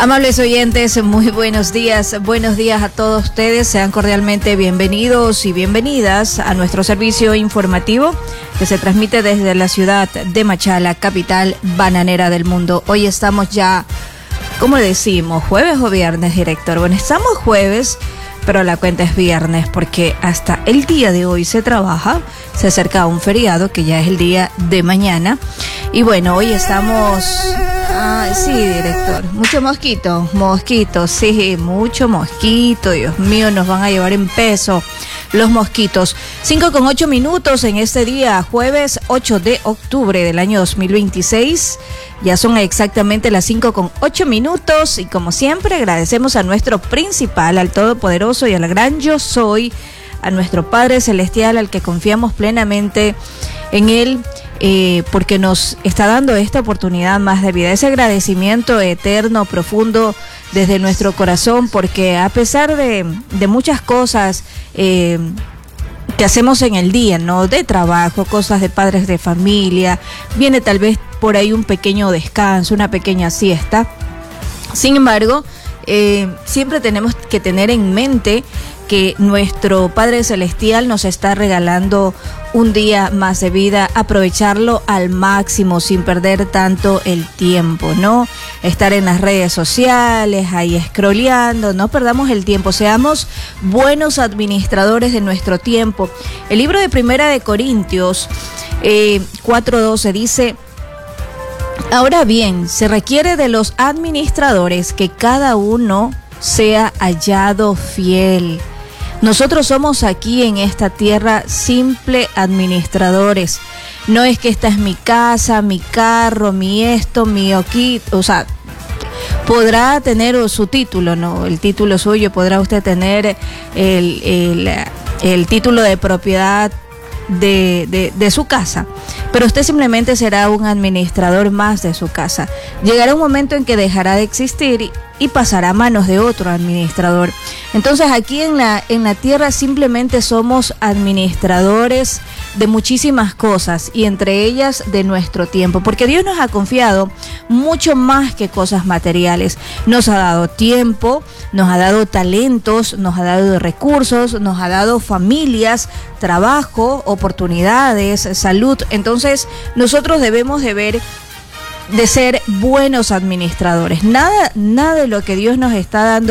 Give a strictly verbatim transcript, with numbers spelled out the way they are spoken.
Amables oyentes, muy buenos días, buenos días a todos ustedes, sean cordialmente bienvenidos y bienvenidas a nuestro servicio informativo que se transmite desde la ciudad de Machala, capital bananera del mundo. Hoy estamos ya, ¿cómo le decimos? ¿Jueves o viernes, director? Bueno, estamos jueves, pero la cuenta es viernes porque hasta el día de hoy se trabaja, se acerca un feriado que ya es el día de mañana. Y bueno, hoy estamos... Ah, sí, director. Mucho mosquito, mosquito, sí, mucho mosquito. Dios mío, nos van a llevar en peso los mosquitos. Cinco con ocho minutos en este día, jueves ocho de octubre del año dos mil veintiséis. Ya son exactamente las cinco con ocho minutos y como siempre agradecemos a nuestro principal, al Todopoderoso y al gran Yo Soy, a nuestro Padre Celestial, al que confiamos plenamente en Él, eh, porque nos está dando esta oportunidad más de vida. Ese agradecimiento eterno, profundo desde nuestro corazón, porque a pesar de, de muchas cosas eh, que hacemos en el día, ¿no? De trabajo, cosas de padres de familia, viene tal vez por ahí un pequeño descanso, una pequeña siesta. Sin embargo, eh, siempre tenemos que tener en mente que nuestro Padre Celestial nos está regalando un día más de vida, aprovecharlo al máximo sin perder tanto el tiempo, ¿no? Estar en las redes sociales, ahí scrolleando, no perdamos el tiempo, seamos buenos administradores de nuestro tiempo. El libro de Primera de Corintios eh, cuatro doce dice: ahora bien, se requiere de los administradores que cada uno sea hallado fiel. Nosotros somos aquí en esta tierra simple administradores. No es que esta es mi casa, mi carro, mi esto, mi aquí, o sea, podrá tener su título, ¿no? El título suyo, podrá usted tener el, el, el título de propiedad de, de, de su casa, pero usted simplemente será un administrador más de su casa. Llegará un momento en que dejará de existir y, y pasará a manos de otro administrador. Entonces aquí en la, en la tierra simplemente somos administradores de muchísimas cosas y entre ellas de nuestro tiempo, porque Dios nos ha confiado mucho más que cosas materiales. Nos ha dado tiempo, nos ha dado talentos, nos ha dado recursos, nos ha dado familias, trabajo, oportunidades, salud. Entonces nosotros debemos de ver de ser buenos administradores. Nada, nada de lo que Dios nos está dando